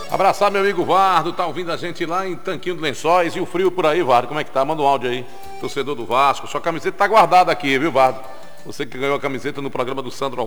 Abraçar meu amigo Vardo, tá ouvindo a gente lá em Tanquinho de Lençóis. E o frio por aí, Vardo, como é que tá? Manda um áudio aí, torcedor do Vasco. Sua camiseta tá guardada aqui, viu, Vardo? Você que ganhou a camiseta no programa do Sandro